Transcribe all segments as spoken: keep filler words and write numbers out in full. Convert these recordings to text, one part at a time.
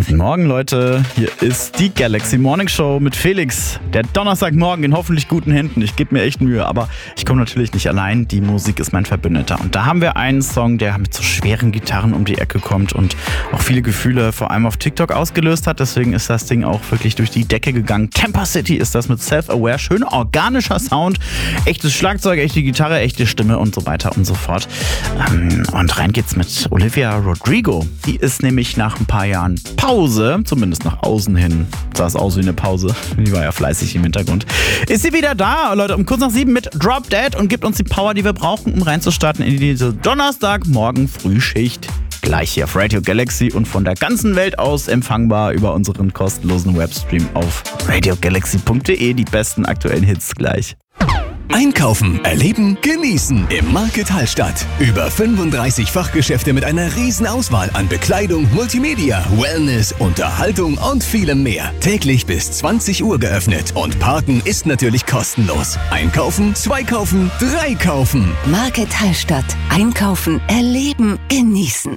Guten Morgen, Leute. Hier ist die Galaxy Morning Show mit Felix. Der Donnerstagmorgen in hoffentlich guten Händen. Ich gebe mir echt Mühe, aber ich komme natürlich nicht allein. Die Musik ist mein Verbündeter. Und da haben wir einen Song, der mit so schweren Gitarren um die Ecke kommt und auch viele Gefühle vor allem auf TikTok ausgelöst hat. Deswegen ist das Ding auch wirklich durch die Decke gegangen. Temper City ist das mit Self-Aware. Schön organischer Sound. Echtes Schlagzeug, echte Gitarre, echte Stimme und so weiter und so fort. Und rein geht's mit Olivia Rodrigo. Die ist nämlich nach ein paar Jahren Pause, zumindest nach außen hin, sah es aus wie eine Pause, die war ja fleißig im Hintergrund, ist sie wieder da, Leute, um kurz nach sieben mit Drop Dead und gibt uns die Power, die wir brauchen, um reinzustarten in diese Donnerstagmorgen Frühschicht. Gleich hier auf Radio Galaxy und von der ganzen Welt aus empfangbar über unseren kostenlosen Webstream auf radio galaxy punkt de. Die besten aktuellen Hits gleich. Einkaufen, erleben, genießen im Market Hallstatt. Über fünfunddreißig Fachgeschäfte mit einer riesen Auswahl an Bekleidung, Multimedia, Wellness, Unterhaltung und vielem mehr. Täglich bis zwanzig Uhr geöffnet und Parken ist natürlich kostenlos. Einkaufen, zwei kaufen, drei kaufen. Market Hallstatt. Einkaufen, erleben, genießen.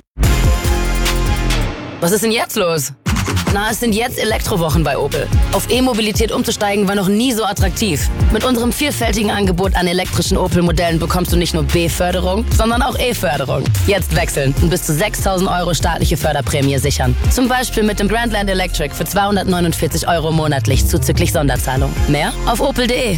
Was ist denn jetzt los? Na, es sind jetzt Elektrowochen bei Opel. Auf E-Mobilität umzusteigen war noch nie so attraktiv. Mit unserem vielfältigen Angebot an elektrischen Opel-Modellen bekommst du nicht nur B-Förderung, sondern auch E-Förderung. Jetzt wechseln und bis zu sechstausend Euro staatliche Förderprämie sichern. Zum Beispiel mit dem Grandland Electric für zweihundertneunundvierzig Euro monatlich zuzüglich Sonderzahlung. Mehr auf opel punkt de.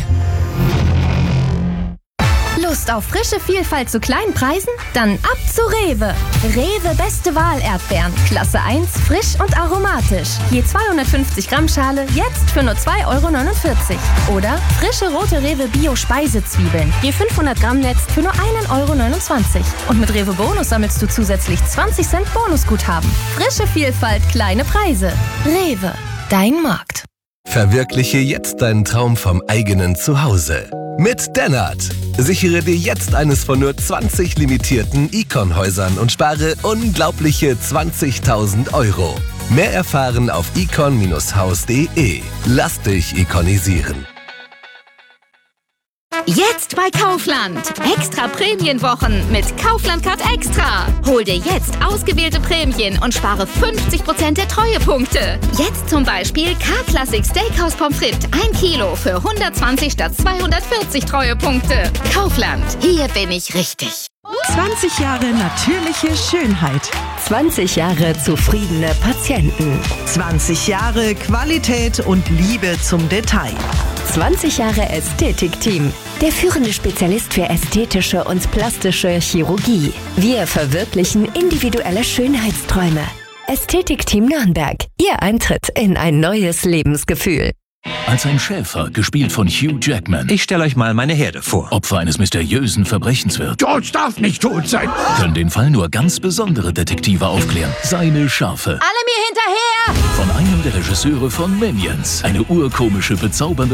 Lust auf frische Vielfalt zu kleinen Preisen? Dann ab zu Rewe. Rewe Beste Wahl Erdbeeren. Klasse eins, frisch und aromatisch. Je zweihundertfünfzig Gramm Schale, jetzt für nur zwei Euro neunundvierzig. Oder frische rote Rewe Bio Speisezwiebeln. Je fünfhundert Gramm Netz für nur ein Euro neunundzwanzig. Und mit Rewe Bonus sammelst du zusätzlich zwanzig Cent Bonusguthaben. Frische Vielfalt, kleine Preise. Rewe, dein Markt. Verwirkliche jetzt deinen Traum vom eigenen Zuhause. Mit Dennert. Sichere dir jetzt eines von nur zwanzig limitierten Icon-Häusern und spare unglaubliche zwanzigtausend Euro. Mehr erfahren auf icon Haus punkt de. Lass dich ikonisieren. Jetzt bei Kaufland. Extra Prämienwochen mit Kaufland Card Extra. Hol dir jetzt ausgewählte Prämien und spare fünfzig Prozent der Treuepunkte. Jetzt zum Beispiel K-Classic Steakhouse Pommes frites ein Kilo für hundertzwanzig statt zweihundertvierzig Treuepunkte. Kaufland, hier bin ich richtig. zwanzig Jahre natürliche Schönheit. zwanzig Jahre zufriedene Patienten. zwanzig Jahre Qualität und Liebe zum Detail. zwanzig Jahre Ästhetikteam. Der führende Spezialist für ästhetische und plastische Chirurgie. Wir verwirklichen individuelle Schönheitsträume. Ästhetikteam Nürnberg. Ihr Eintritt in ein neues Lebensgefühl. Als ein Schäfer, gespielt von Hugh Jackman, Ich stelle euch mal meine Herde vor. Opfer eines mysteriösen Verbrechens wird, George darf nicht tot sein. können den Fall nur ganz besondere Detektive aufklären. Seine Schafe. Alle mir hinterher! Von einem der Regisseure von Minions. Eine urkomische, bezaubernde